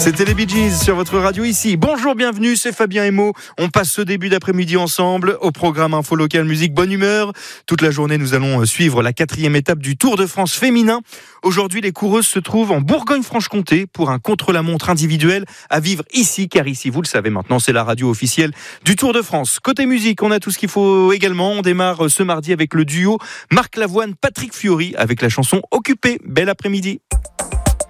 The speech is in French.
C'était les Bee Gees sur votre radio ici. Bonjour, bienvenue, c'est Fabien et Mo. On passe ce début d'après-midi ensemble au programme Info Local Musique Bonne Humeur. Toute la journée, nous allons suivre la 4e étape du Tour de France féminin. Aujourd'hui, les coureuses se trouvent en Bourgogne-Franche-Comté pour un contre-la-montre individuel à vivre ici, car ici, vous le savez maintenant, c'est la radio officielle du Tour de France. Côté musique, on a tout ce qu'il faut également. On démarre ce mardi avec le duo Marc Lavoine, Patrick Fiori avec la chanson Occupé. Bel après-midi.